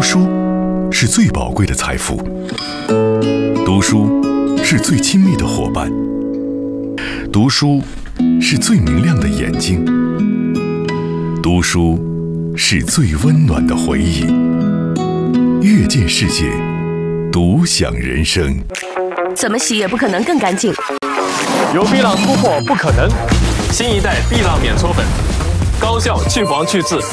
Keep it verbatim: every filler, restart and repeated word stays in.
书是最宝贵的财富，读书是最亲密的伙伴，读书是最明亮的眼睛，读书是最温暖的回忆。阅见世界，独享人生。 怎么洗也不可能更干净。 由碧朗突破不可能，新一代碧朗免搓粉，高效去黄去渍。